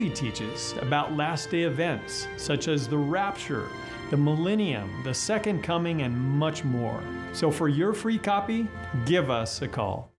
He teaches about last day events such as the rapture, the millennium, the second coming, and much more. So for your free copy, give us a call.